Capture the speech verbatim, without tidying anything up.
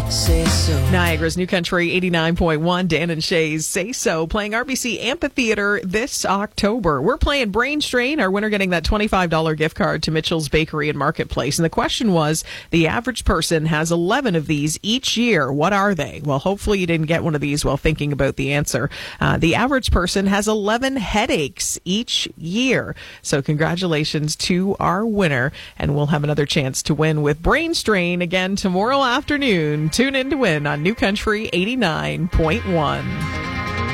Say so. Niagara's New Country eighty-nine point one, Dan and Shay's Say So, playing R B C Amphitheater this October. We're playing Brain Strain. Our winner getting that twenty-five dollars gift card to Mitchell's Bakery and Marketplace. And the question was, the average person has eleven of these each year. What are they? Well, hopefully you didn't get one of these while thinking about the answer. Uh, the average person has eleven headaches each year. So congratulations to our winner. And we'll have another chance to win with Brain Strain again tomorrow afternoon. Tune in to win on New Country eighty-nine point one.